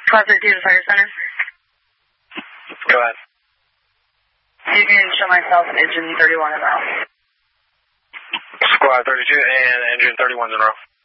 Squad 32 to Fire Center. Go ahead. You can show myself engine 31 in route. Squad 32 and engine 31's in route.